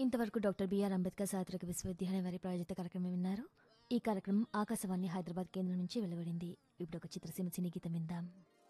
ఇంతవరకు doctor BR Ambedkar చారిత్రక విశ్వవిద్యాలయం వారి ప్రాయోజిత కార్యక్రమం విన్నారు. ఈ కార్యక్రమం ఆకాశవాణి హైదరాబాద్ కేంద్రం నుంచి వెలువడింది. ఇప్పుడు ఒక చిత్రసీమ సినీ గీతం విందాం.